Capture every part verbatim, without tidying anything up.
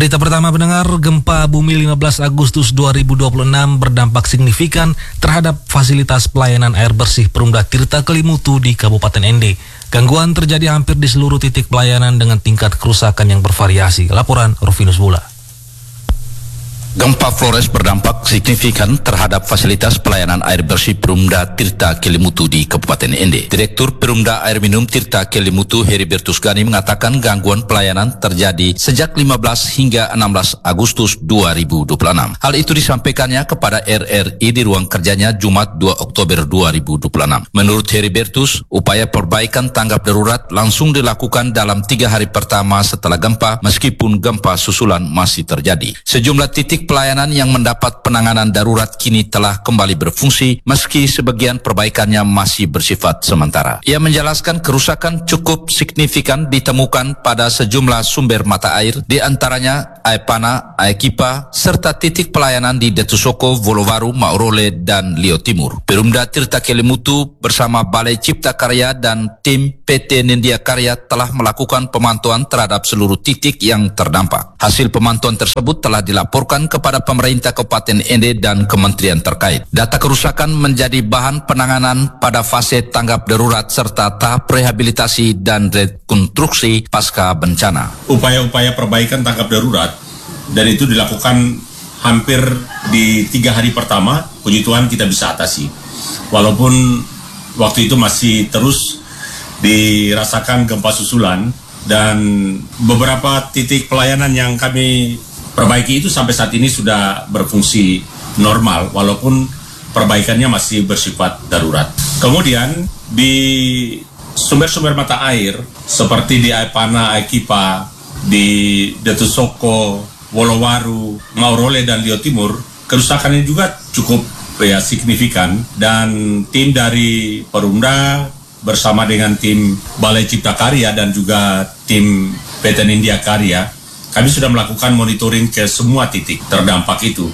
Berita pertama pendengar, gempa bumi lima belas Agustus dua ribu dua puluh enam berdampak signifikan terhadap fasilitas pelayanan air bersih Perumda Tirta Kelimutu di Kabupaten Ende. Gangguan terjadi hampir di seluruh titik pelayanan dengan tingkat kerusakan yang bervariasi. Laporan Rufinus Bula. Gempa Flores berdampak signifikan terhadap fasilitas pelayanan air bersih Perumda Tirta Kelimutu di Kabupaten Ende. Direktur Perumda Air Minum Tirta Kelimutu Heribertus Gani mengatakan gangguan pelayanan terjadi sejak lima belas hingga enam belas Agustus dua ribu dua puluh enam. Hal itu disampaikannya kepada R R I di ruang kerjanya Jumat dua Oktober dua ribu dua puluh enam. Menurut Heribertus, upaya perbaikan tanggap darurat langsung dilakukan dalam tiga hari pertama setelah gempa, meskipun gempa susulan masih terjadi. Sejumlah titik pelayanan yang mendapat penanganan darurat kini telah kembali berfungsi meski sebagian perbaikannya masih bersifat sementara. Ia menjelaskan kerusakan cukup signifikan ditemukan pada sejumlah sumber mata air, di antaranya Aepana, Aekipa, serta titik pelayanan di Detusoko, Wolowaru, Maorole, dan Lio Timur. Perumda Tirta Kelimutu bersama Balai Cipta Karya dan tim P T Nindya Karya telah melakukan pemantauan terhadap seluruh titik yang terdampak. Hasil pemantauan tersebut telah dilaporkan kepada pemerintah Kabupaten Ende dan kementerian terkait. Data kerusakan menjadi bahan penanganan pada fase tanggap darurat serta tahap rehabilitasi dan rekonstruksi pasca bencana. Upaya-upaya perbaikan tanggap darurat dan itu dilakukan hampir di tiga hari pertama, puji Tuhan kita bisa atasi. Walaupun waktu itu masih terus dirasakan gempa susulan dan beberapa titik pelayanan yang kami perbaiki itu sampai saat ini sudah berfungsi normal, walaupun perbaikannya masih bersifat darurat. Kemudian di sumber-sumber mata air seperti di Aepana, Aekipa, di Detusoko, Wolowaru, Maorole, dan Lio Timur, kerusakannya juga cukup ya, signifikan, dan tim dari Perumda bersama dengan tim Balai Cipta Karya dan juga tim P T Nindya Karya, kami sudah melakukan monitoring ke semua titik terdampak itu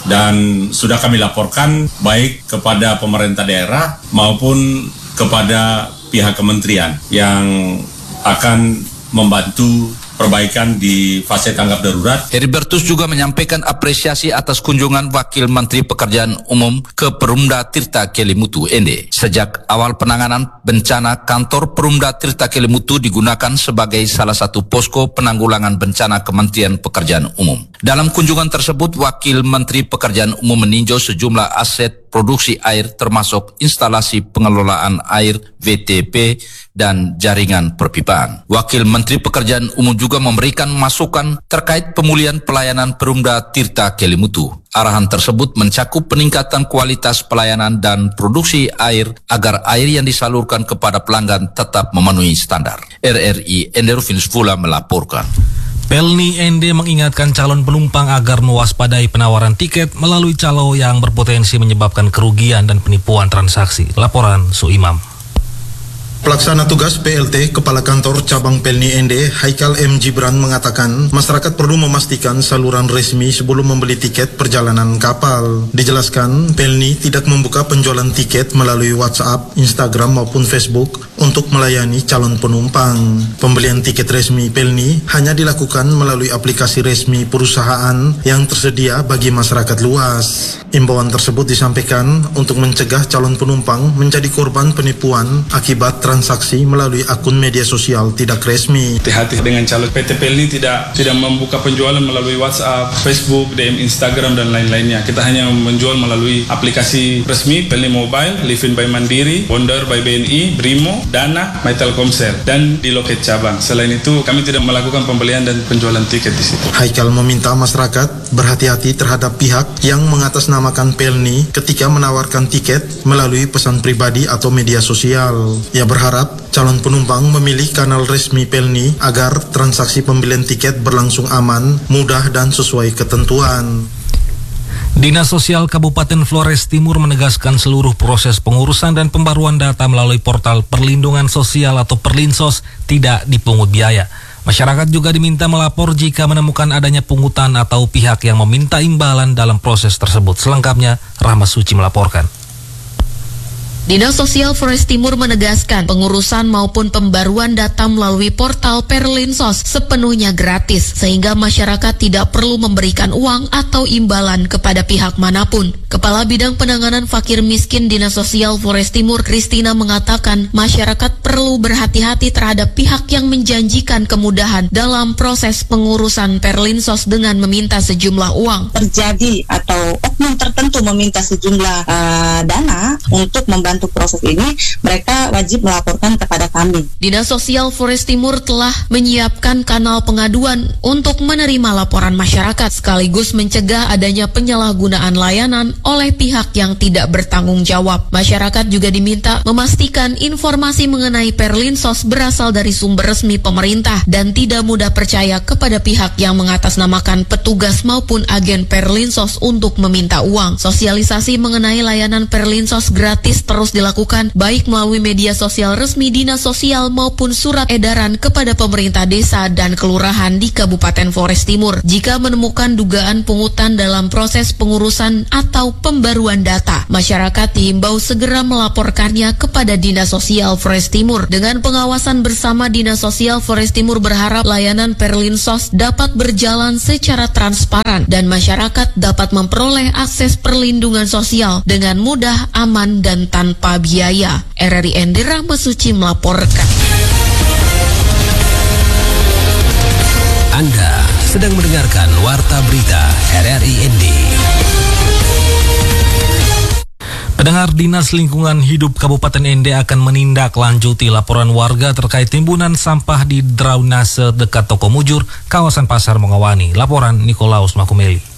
dan sudah kami laporkan baik kepada pemerintah daerah maupun kepada pihak kementerian yang akan membantu perbaikan di fase tanggap darurat. Heribertus juga menyampaikan apresiasi atas kunjungan Wakil Menteri Pekerjaan Umum ke Perumda Tirta Kelimutu Ende. Sejak awal penanganan bencana, kantor Perumda Tirta Kelimutu digunakan sebagai salah satu posko penanggulangan bencana Kementerian Pekerjaan Umum. Dalam kunjungan tersebut, Wakil Menteri Pekerjaan Umum meninjau sejumlah aset produksi air termasuk instalasi pengelolaan air V T P dan jaringan perpipaan. Wakil Menteri Pekerjaan Umum juga memberikan masukan terkait pemulihan pelayanan Perumda Tirta Kelimutu. Arahan tersebut mencakup peningkatan kualitas pelayanan dan produksi air agar air yang disalurkan kepada pelanggan tetap memenuhi standar. R R I Ende Rufinus Bula melaporkan. Pelni Ende mengingatkan calon penumpang agar mewaspadai penawaran tiket melalui calo yang berpotensi menyebabkan kerugian dan penipuan transaksi. Laporan Suimam. Pelaksana tugas P L T Kepala Kantor Cabang Pelni Ende, Haikal M. Gibran mengatakan masyarakat perlu memastikan saluran resmi sebelum membeli tiket perjalanan kapal. Dijelaskan, Pelni tidak membuka penjualan tiket melalui WhatsApp, Instagram maupun Facebook untuk melayani calon penumpang. Pembelian tiket resmi Pelni hanya dilakukan melalui aplikasi resmi perusahaan yang tersedia bagi masyarakat luas. Imbauan tersebut disampaikan untuk mencegah calon penumpang menjadi korban penipuan akibat transaksi melalui akun media sosial tidak resmi. Hati-hati dengan calon. P T Pelni tidak tidak membuka penjualan melalui WhatsApp, Facebook, D M Instagram dan lain-lainnya. Kita hanya menjual melalui aplikasi resmi Pelni Mobile, Livin by Mandiri, Bondar by B N I, Brimo, Dana, My Telkomsel, dan di loket cabang. Selain itu, kami tidak melakukan pembelian dan penjualan tiket di situ. Haikal meminta masyarakat berhati-hati terhadap pihak yang mengatasnamakan Pelni ketika menawarkan tiket melalui pesan pribadi atau media sosial. Ia berharap calon penumpang memilih kanal resmi Pelni agar transaksi pembelian tiket berlangsung aman, mudah, dan sesuai ketentuan. Dinas Sosial Kabupaten Flores Timur menegaskan seluruh proses pengurusan dan pembaruan data melalui portal Perlindungan Sosial atau Perlinsos tidak dipungut biaya. Masyarakat juga diminta melapor jika menemukan adanya pungutan atau pihak yang meminta imbalan dalam proses tersebut. Selengkapnya, Rahmat Suci melaporkan. Dinas Sosial Flores Timur menegaskan pengurusan maupun pembaruan data melalui portal Perlinsos sepenuhnya gratis sehingga masyarakat tidak perlu memberikan uang atau imbalan kepada pihak manapun. Kepala Bidang Penanganan Fakir Miskin Dinas Sosial Flores Timur Kristina mengatakan masyarakat perlu berhati-hati terhadap pihak yang menjanjikan kemudahan dalam proses pengurusan Perlinsos dengan meminta sejumlah uang. Terjadi atau oknum tertentu meminta sejumlah uh, dana untuk membantu Untuk proses ini, mereka wajib melaporkan kepada kami. Dinas Sosial Flores Timur telah menyiapkan kanal pengaduan untuk menerima laporan masyarakat sekaligus mencegah adanya penyalahgunaan layanan oleh pihak yang tidak bertanggung jawab. Masyarakat juga diminta memastikan informasi mengenai Perlinsos berasal dari sumber resmi pemerintah dan tidak mudah percaya kepada pihak yang mengatasnamakan petugas maupun agen Perlinsos untuk meminta uang. Sosialisasi mengenai layanan Perlinsos gratis terus terus dilakukan baik melalui media sosial resmi Dinas Sosial maupun surat edaran kepada pemerintah desa dan kelurahan di Kabupaten Flores Timur. Jika menemukan dugaan pungutan dalam proses pengurusan atau pembaruan data, masyarakat diimbau segera melaporkannya kepada Dinas Sosial Flores Timur. Dengan pengawasan bersama Dinas Sosial Flores Timur berharap layanan Perlinsos dapat berjalan secara transparan dan masyarakat dapat memperoleh akses perlindungan sosial dengan mudah, aman, dan tanpa tanpa biaya. R R I N D Rahmasuci melaporkan. Anda sedang mendengarkan Warta Berita R R I N D. Pendengar, Dinas Lingkungan Hidup Kabupaten N D akan menindaklanjuti laporan warga terkait timbunan sampah di drainase dekat Toko Mujur, kawasan Pasar Mongawani. Laporan Nikolaus Makumeli.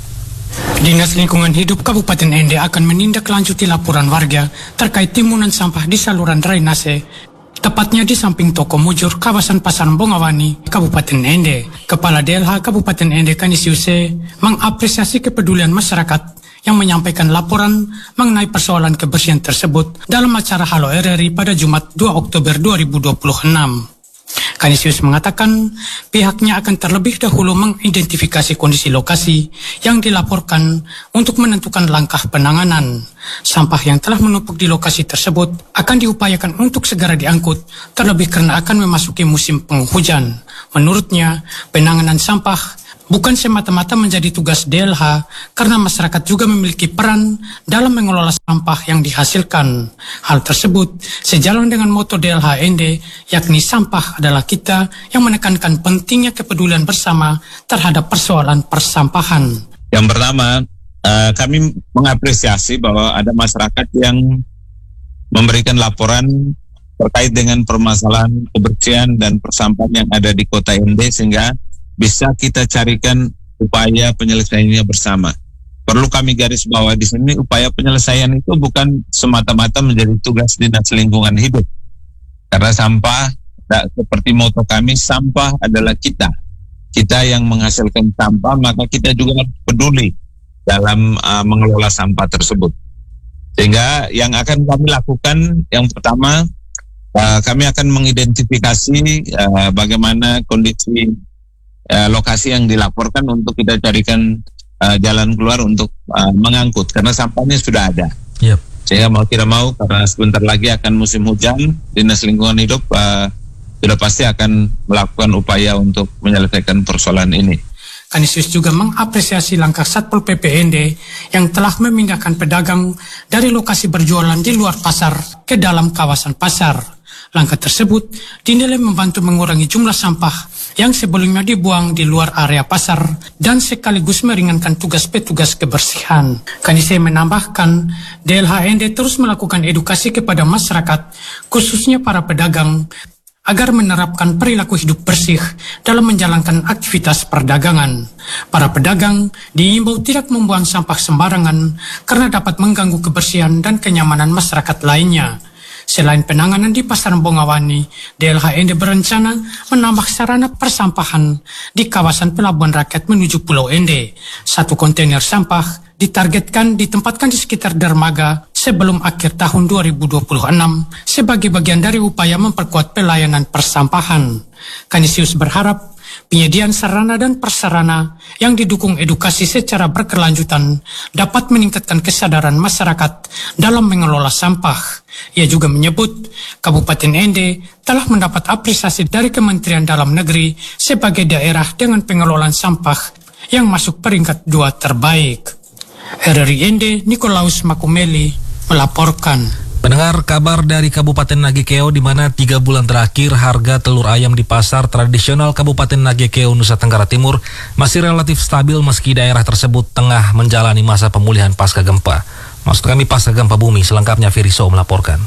Dinas Lingkungan Hidup Kabupaten N D akan menindaklanjuti laporan warga terkait timbunan sampah di saluran drainase, tepatnya di samping Toko Mujur, kawasan Pasar Bongawani, Kabupaten N D. Kepala D L H Kabupaten N D Kanisiuse mengapresiasi kepedulian masyarakat yang menyampaikan laporan mengenai persoalan kebersihan tersebut dalam acara Halo R R I pada Jumat dua Oktober dua ribu dua puluh enam. Kanisius mengatakan pihaknya akan terlebih dahulu mengidentifikasi kondisi lokasi yang dilaporkan untuk menentukan langkah penanganan. Sampah yang telah menumpuk di lokasi tersebut akan diupayakan untuk segera diangkut, terlebih karena akan memasuki musim penghujan. Menurutnya, penanganan sampah bukan semata-mata menjadi tugas D L H karena masyarakat juga memiliki peran dalam mengelola sampah yang dihasilkan. Hal tersebut sejalan dengan moto D L H N D, yakni sampah adalah kita, yang menekankan pentingnya kepedulian bersama terhadap persoalan persampahan. Yang pertama, uh, kami mengapresiasi bahwa ada masyarakat yang memberikan laporan terkait dengan permasalahan kebersihan dan persampahan yang ada di kota N D sehingga bisa kita carikan upaya penyelesaiannya bersama. Perlu kami garis bawah di sini, upaya penyelesaian itu bukan semata-mata menjadi tugas Dinas Lingkungan Hidup. Karena sampah, seperti moto kami, sampah adalah kita. Kita yang menghasilkan sampah, maka kita juga peduli dalam uh, mengelola sampah tersebut. Sehingga yang akan kami lakukan, yang pertama, uh, kami akan mengidentifikasi uh, bagaimana kondisi Uh, lokasi yang dilaporkan untuk kita carikan uh, jalan keluar untuk uh, mengangkut karena sampahnya sudah ada. Yep. Sehingga mau tidak mau karena sebentar lagi akan musim hujan, Dinas Lingkungan Hidup uh, sudah pasti akan melakukan upaya untuk menyelesaikan persoalan ini. Kanisius juga mengapresiasi langkah Satpol P P N D yang telah memindahkan pedagang dari lokasi berjualan di luar pasar ke dalam kawasan pasar. Langkah tersebut dinilai membantu mengurangi jumlah sampah yang sebelumnya dibuang di luar area pasar dan sekaligus meringankan tugas petugas kebersihan. Kanise menambahkan, D L H N D terus melakukan edukasi kepada masyarakat, khususnya para pedagang, agar menerapkan perilaku hidup bersih dalam menjalankan aktivitas perdagangan. Para pedagang diimbau tidak membuang sampah sembarangan karena dapat mengganggu kebersihan dan kenyamanan masyarakat lainnya. Selain penanganan di Pasar Bongawani, D L H N D berencana menambah sarana persampahan di kawasan Pelabuhan Rakyat menuju Pulau N D. Satu kontainer sampah ditargetkan ditempatkan di sekitar dermaga sebelum akhir tahun dua ribu dua puluh enam sebagai bagian dari upaya memperkuat pelayanan persampahan. Kanisius berharap Penyediaan sarana dan prasarana yang didukung edukasi secara berkelanjutan dapat meningkatkan kesadaran masyarakat dalam mengelola sampah. Ia juga menyebut Kabupaten Ende telah mendapat apresiasi dari Kementerian Dalam Negeri sebagai daerah dengan pengelolaan sampah yang masuk peringkat dua terbaik. R R I Ende, Nikolaus Makumeli melaporkan. Pendengar, kabar dari Kabupaten Nagekeo di mana tiga bulan terakhir harga telur ayam di pasar tradisional Kabupaten Nagekeo, Nusa Tenggara Timur masih relatif stabil meski daerah tersebut tengah menjalani masa pemulihan pasca gempa. Maksud kami pasca gempa bumi, selengkapnya Firiso melaporkan.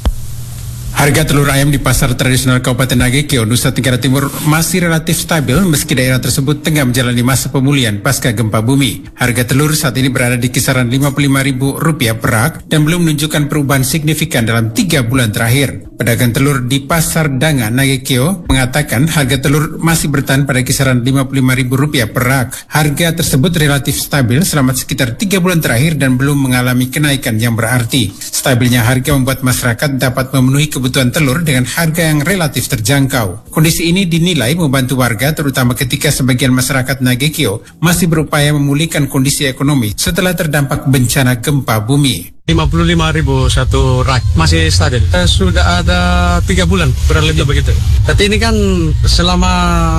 Harga telur ayam di pasar tradisional Kabupaten Nagekeo, Nusa Tenggara Timur masih relatif stabil meski daerah tersebut tengah menjalani masa pemulihan pasca gempa bumi. Harga telur saat ini berada di kisaran lima puluh lima ribu rupiah per rak dan belum menunjukkan perubahan signifikan dalam tiga bulan terakhir. Pedagang telur di Pasar Danga, Nagekeo mengatakan harga telur masih bertahan pada kisaran lima puluh lima ribu rupiah per rak. Harga tersebut relatif stabil selama sekitar tiga bulan terakhir dan belum mengalami kenaikan yang berarti. Stabilnya harga membuat masyarakat dapat memenuhi kebutuhan telur dengan harga yang relatif terjangkau. Kondisi ini dinilai membantu warga terutama ketika sebagian masyarakat Nagekeo masih berupaya memulihkan kondisi ekonomi setelah terdampak bencana gempa bumi. lima puluh lima ribu satu rak masih stabil. Eh, sudah ada tiga bulan kurang lebih begitu. Tapi ini kan selama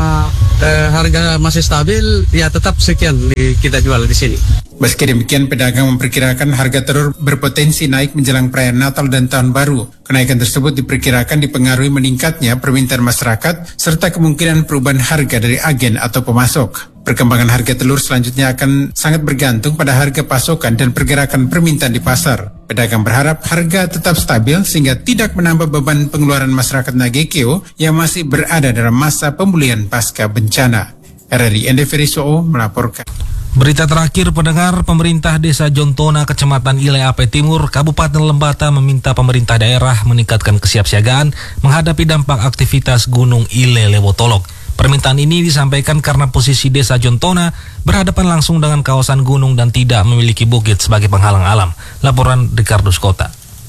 eh, harga masih stabil, ya tetap sekian di, kita jual di sini. Meski demikian, pedagang memperkirakan harga telur berpotensi naik menjelang perayaan Natal dan Tahun Baru. Kenaikan tersebut diperkirakan dipengaruhi meningkatnya permintaan masyarakat serta kemungkinan perubahan harga dari agen atau pemasok. Perkembangan harga telur selanjutnya akan sangat bergantung pada harga pasokan dan pergerakan permintaan di pasar. Pedagang berharap harga tetap stabil sehingga tidak menambah beban pengeluaran masyarakat Nagekeo yang masih berada dalam masa pemulihan pasca bencana. R R I Ende Feriso melaporkan. Berita terakhir, pendengar, pemerintah Desa Jontona, Kecamatan Ile Ape Timur, Kabupaten Lembata meminta pemerintah daerah meningkatkan kesiapsiagaan menghadapi dampak aktivitas Gunung Ile Lewotolok. Permintaan ini disampaikan karena posisi Desa Jontona berhadapan langsung dengan kawasan gunung dan tidak memiliki bukit sebagai penghalang alam. Laporan Ricardo Skota.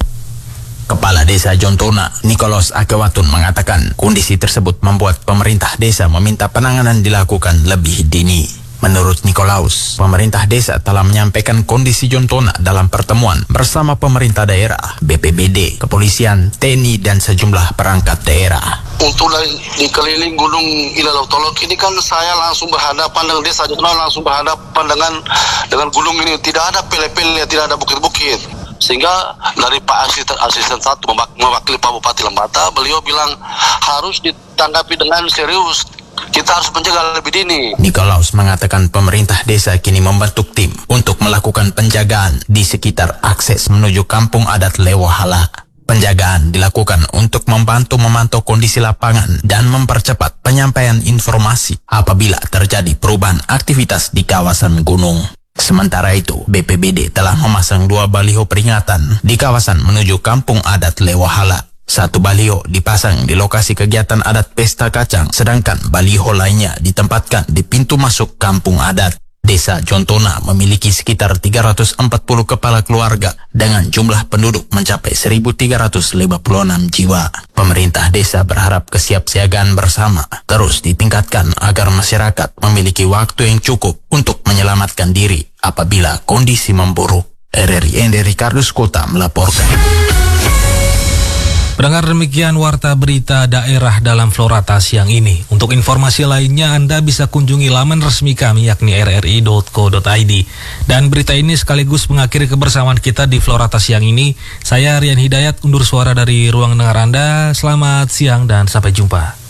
Kepala Desa Jontona, Nikolaus Akewatun mengatakan kondisi tersebut membuat pemerintah desa meminta penanganan dilakukan lebih dini. Menurut Nikolaus, pemerintah desa telah menyampaikan kondisi Jontona dalam pertemuan bersama pemerintah daerah, B P B D, kepolisian, T N I, dan sejumlah perangkat daerah. Untuk di keliling Gunung Ile Lewotolok ini kan saya langsung berhadapan dengan desa Jontona, langsung berhadapan dengan dengan gunung ini. Tidak ada pele-pele, tidak ada bukit-bukit. Sehingga dari Pak Asisten, Asisten satu mewakili Pak Bupati Lembata, beliau bilang harus ditanggapi dengan serius. Kita harus mencegah lebih dini. Nikolaus mengatakan pemerintah desa kini membentuk tim untuk melakukan penjagaan di sekitar akses menuju kampung adat Lewohala. Penjagaan dilakukan untuk membantu memantau kondisi lapangan dan mempercepat penyampaian informasi apabila terjadi perubahan aktivitas di kawasan gunung. Sementara itu, B P B D telah memasang dua baliho peringatan di kawasan menuju kampung adat Lewohala. Satu baliho dipasang di lokasi kegiatan adat pesta kacang, sedangkan baliho lainnya ditempatkan di pintu masuk kampung adat. Desa Jontona memiliki sekitar tiga ratus empat puluh kepala keluarga dengan jumlah penduduk mencapai seribu tiga ratus lima puluh enam jiwa. Pemerintah desa berharap kesiapsiagaan bersama terus ditingkatkan agar masyarakat memiliki waktu yang cukup untuk menyelamatkan diri apabila kondisi memburuk. R R I Ende Ricardo Skota melaporkan. Pendengar, demikian warta berita daerah dalam Florata siang ini. Untuk informasi lainnya Anda bisa kunjungi laman resmi kami yakni r r i dot co dot i d. Dan berita ini sekaligus mengakhiri kebersamaan kita di Florata siang ini. Saya Rian Hidayat undur suara dari ruang dengar Anda. Selamat siang dan sampai jumpa.